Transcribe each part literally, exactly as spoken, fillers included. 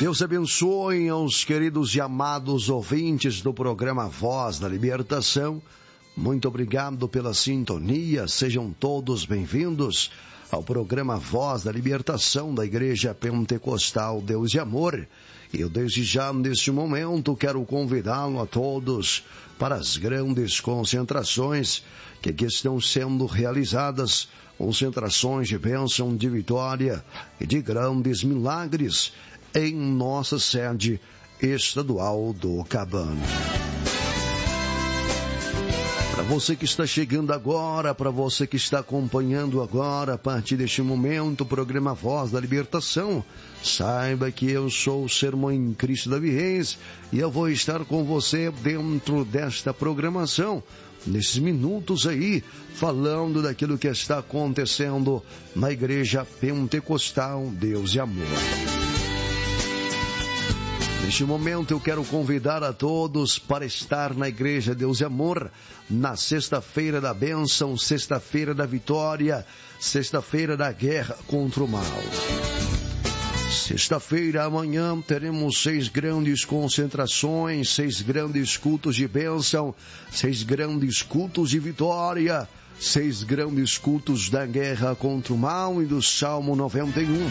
Deus abençoe aos queridos e amados ouvintes do programa Voz da Libertação. Muito obrigado pela sintonia. Sejam todos bem-vindos ao programa Voz da Libertação da Igreja Pentecostal Deus e Amor. Eu desde já, neste momento, quero convidá-lo a todos para as grandes concentrações que aqui estão sendo realizadas, concentrações de bênção, de vitória e de grandes milagres em nossa sede estadual do Cabana. Para você que está chegando agora, para você que está acompanhando agora, a partir deste momento, o programa Voz da Libertação, saiba que eu sou o Sermão em Cristo Davi Reis e eu vou estar com você dentro desta programação, nesses minutos aí, falando daquilo que está acontecendo na Igreja Pentecostal Deus e Amor. Neste momento eu quero convidar a todos para estar na Igreja Deus e Amor, na sexta-feira da bênção, sexta-feira da vitória, sexta-feira da guerra contra o mal. Sexta-feira, amanhã, teremos seis grandes concentrações, seis grandes cultos de bênção, seis grandes cultos de vitória, seis grandes cultos da guerra contra o mal e do Salmo noventa e um.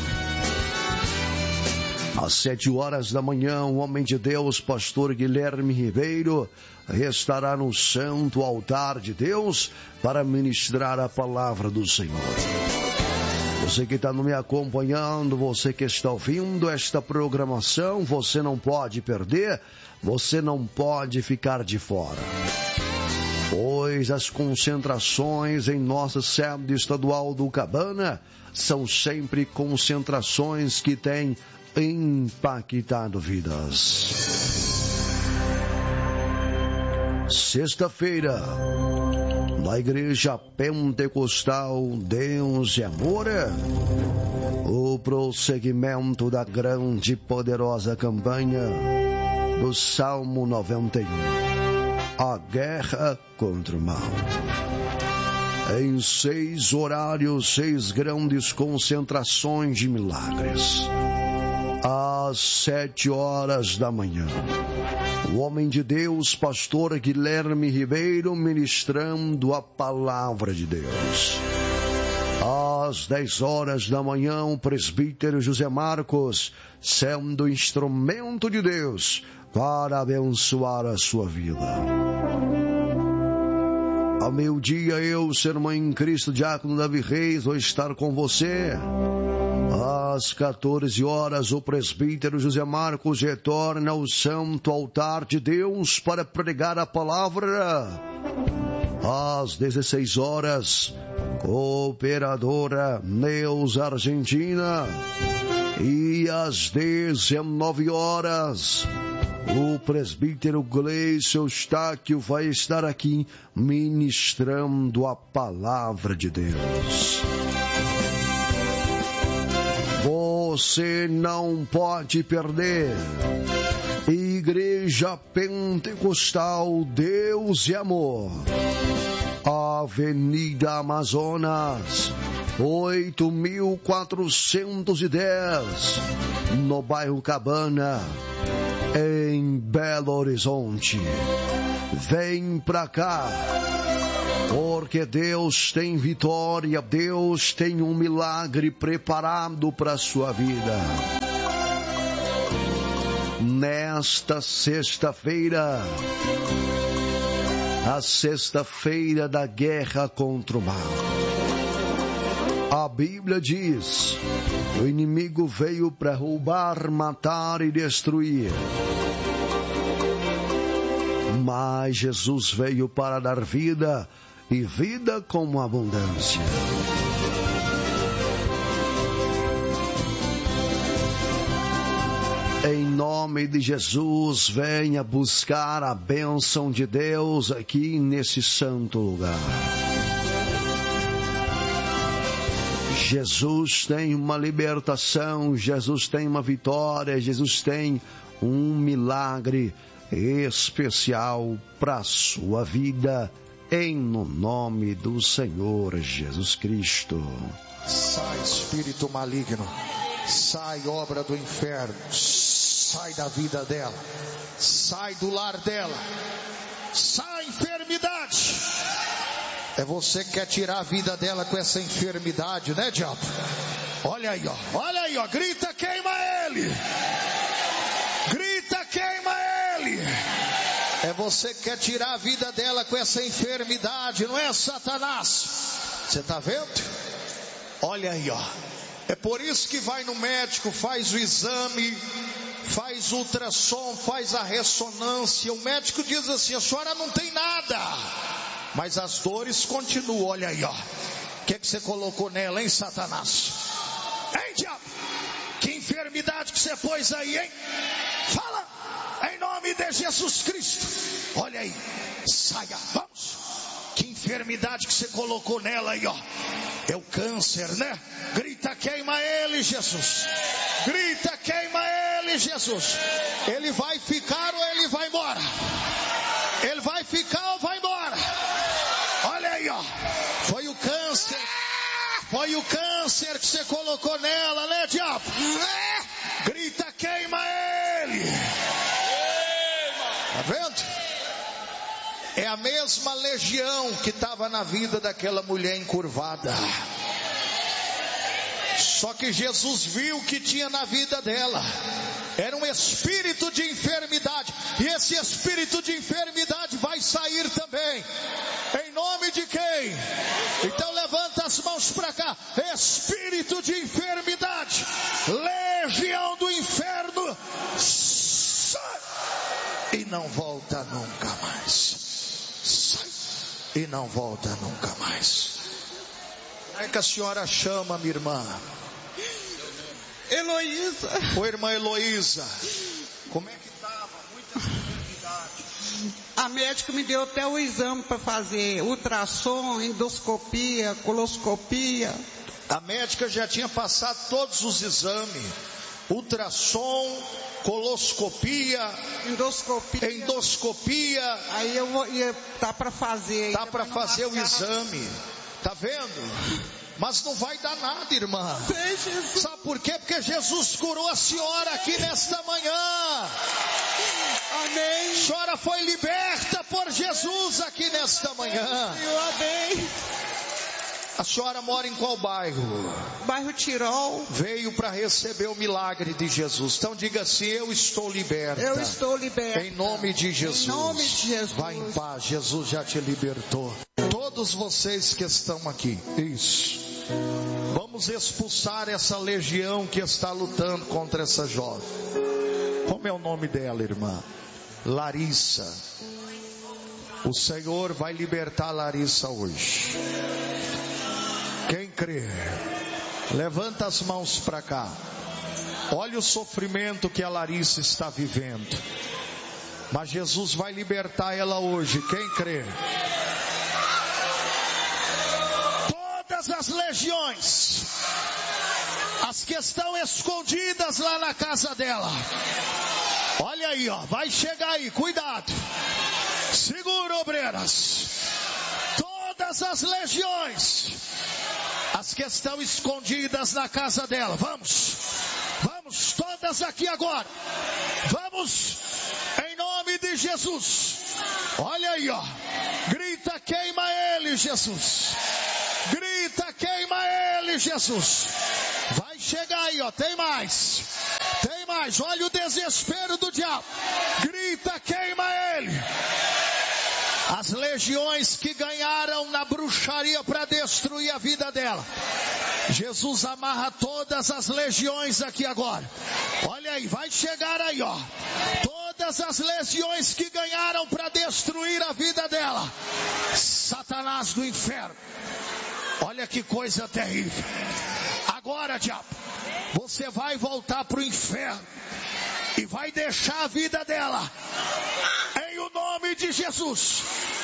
Às sete horas da manhã, o homem de Deus, pastor Guilherme Ribeiro, estará no santo altar de Deus para ministrar a palavra do Senhor. Você que está me acompanhando, você que está ouvindo esta programação, você não pode perder, você não pode ficar de fora. Pois as concentrações em nossa sede estadual do Cabana são sempre concentrações que têm impactado vidas. Sexta-feira, na Igreja Pentecostal Deus e Amor, o prosseguimento da grande e poderosa campanha do Salmo noventa e um, a guerra contra o mal. Em seis horários, seis grandes concentrações de milagres. Às sete horas da manhã, o homem de Deus, pastor Guilherme Ribeiro, ministrando a palavra de Deus. Às dez horas da manhã, o presbítero José Marcos, sendo instrumento de Deus para abençoar a sua vida. Ao meio-dia, eu, Sermão em Cristo, Diácono Davi Reis, vou estar com você. Às quatorze horas, o presbítero José Marcos retorna ao santo altar de Deus para pregar a palavra. Às dezesseis horas, cooperadora Neuza Argentina. E às dezenove horas, o presbítero Gleison Eustáquio vai estar aqui ministrando a palavra de Deus. Você não pode perder. Igreja Pentecostal Deus e Amor, Avenida Amazonas, oito mil quatrocentos e dez, no bairro Cabana, em Belo Horizonte. Vem pra cá, porque Deus tem vitória, Deus tem um milagre preparado para a sua vida. Nesta sexta-feira, a sexta-feira da guerra contra o mal. A Bíblia diz: o inimigo veio para roubar, matar e destruir. Mas Jesus veio para dar vida, e vida com abundância. Em nome de Jesus, venha buscar a bênção de Deus aqui nesse santo lugar. Jesus tem uma libertação, Jesus tem uma vitória, Jesus tem um milagre especial para a sua vida, em no nome do Senhor Jesus Cristo. Sai, espírito maligno, sai, obra do inferno, sai da vida dela, sai do lar dela, sai enfermidade. É você que quer tirar a vida dela com essa enfermidade, né, diabo? Olha aí, ó, olha aí, ó, grita, queima ele. Grita, queima ele. É você que quer tirar a vida dela com essa enfermidade, não é, Satanás? Você está vendo? Olha aí, ó. É por isso que vai no médico, faz o exame, faz ultrassom, faz a ressonância. O médico diz assim: a senhora não tem nada, mas as dores continuam. Olha aí, ó. O que é que você colocou nela, hein, Satanás? Hein, diabo? Que enfermidade que você pôs aí, hein? Fala, em nome de Jesus Cristo. Olha aí, saia, vamos. Que enfermidade que você colocou nela aí, ó. É o câncer, né? Grita, queima ele, Jesus. Grita, queima ele, Jesus. Ele vai ficar ou ele vai embora? Ele vai ficar ou vai embora? Olha aí, ó. Foi o câncer. Foi o câncer que você colocou nela, né, diabo? Grita, queima ele. Tá vendo? É a mesma legião que estava na vida daquela mulher encurvada. Só que Jesus viu que tinha na vida dela era um espírito de enfermidade. E esse espírito de enfermidade vai sair também. Em nome de quem? Então levanta as mãos para cá. Espírito de enfermidade, legião do inferno, sai e não volta nunca mais. Sai e não volta nunca mais. Como é que a senhora chama, minha irmã? Heloísa. Ô, irmã Heloísa, como é que estava? Muita enfermidade. A médica me deu até o exame para fazer ultrassom, endoscopia, coloscopia. A médica já tinha passado todos os exames. Ultrassom, coloscopia, endoscopia. endoscopia. Aí eu vou, ia, tá para fazer. Tá para fazer o exame. Tá vendo? Mas não vai dar nada, irmã. Sabe por quê? Porque Jesus curou a senhora aqui nesta manhã. Amém. A senhora foi liberta por Jesus aqui nesta manhã. Amém. A senhora mora em qual bairro? Bairro Tirol. Veio para receber o milagre de Jesus. Então diga assim: eu estou liberta. Eu estou liberta. Em nome de Jesus. Em nome de Jesus. Vai em paz, Jesus já te libertou. Todos vocês que estão aqui, isso. Vamos expulsar essa legião que está lutando contra essa jovem. Como é o nome dela, irmã? Larissa. O Senhor vai libertar a Larissa hoje. Quem crê, levanta as mãos para cá. Olha o sofrimento que a Larissa está vivendo. Mas Jesus vai libertar ela hoje. Quem crê? Todas as legiões, as que estão escondidas lá na casa dela. Olha aí, ó, vai chegar aí, cuidado. Segura, obreiras. Todas as legiões, as que estão escondidas na casa dela. Vamos, vamos, todas aqui agora. Vamos, em nome de Jesus. Olha aí, ó. Grita, queima ele, Jesus. Grita, queima ele, Jesus. Vai chegar aí, ó. Tem mais. Tem mais. Olha o desespero do diabo. Grita, queima ele. As legiões que ganharam na bruxaria para destruir a vida dela. Jesus amarra todas as legiões aqui agora. Olha aí, vai chegar aí, ó. Todas as legiões que ganharam para destruir a vida dela. Satanás do inferno. Olha que coisa terrível. Agora, diabo, você vai voltar para o inferno e vai deixar a vida dela. Em o nome de Jesus.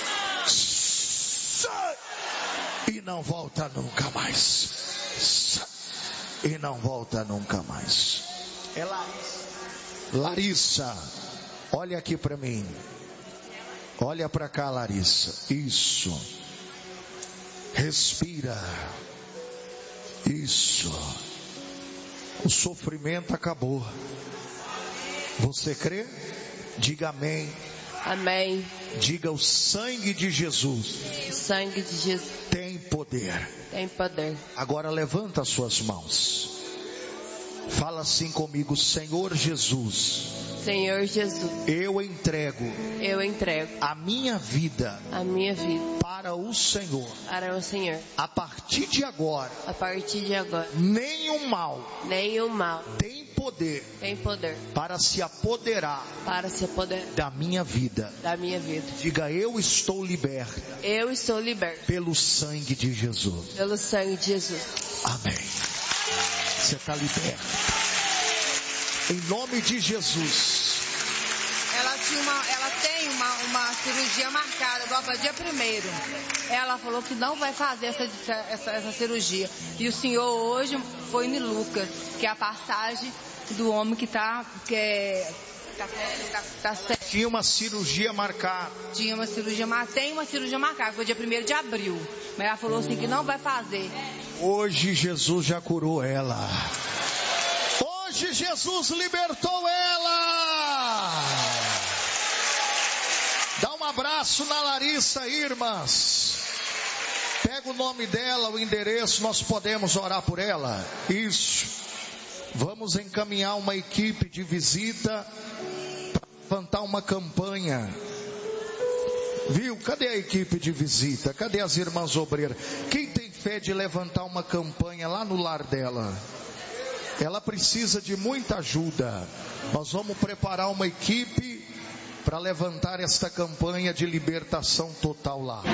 Sai. E não volta nunca mais. Sai. E não volta nunca mais. É Larissa. Larissa, olha aqui para mim. Olha para cá, Larissa. Isso. Respira. Isso. O sofrimento acabou. Você crê? Diga amém. Amém. Diga: o sangue de Jesus. O sangue de Jesus Tem poder. tem poder. Agora levanta as suas mãos. Fala assim comigo: Senhor Jesus. Senhor Jesus, Eu entrego. eu entrego A minha vida. a minha vida Para o Senhor. para o Senhor. A partir de agora. A partir de agora, Nenhum mal. nenhum mal Tem poder. tem poder Para se apoderar. para se apoderar Da minha vida. da minha vida. Diga: eu estou liberto. Eu estou liberto Pelo sangue de Jesus. pelo sangue de Jesus. Amém. Você está liberto. Em nome de Jesus. Ela, tinha uma, ela tem uma, uma cirurgia marcada, agora para dia primeiro. Ela falou que não vai fazer essa, essa, essa cirurgia. E o senhor hoje foi em Lucas, que é a passagem do homem que está... Que é, tá, tá, tá, Tinha uma cirurgia marcada. tinha uma cirurgia marcada, tem uma cirurgia marcada, foi dia primeiro de abril. Mas ela falou assim que não vai fazer. Hoje Jesus já curou ela. Hoje Jesus libertou ela. Dá um abraço na Larissa aí, irmãs. Pega o nome dela, o endereço, nós podemos orar por ela. Isso. Vamos encaminhar uma equipe de visita para levantar uma campanha. Viu? Cadê a equipe de visita? Cadê as irmãs obreiras? Quem tem fé de levantar uma campanha lá no lar dela? Ela precisa de muita ajuda. Nós vamos preparar uma equipe para levantar esta campanha de libertação total lá.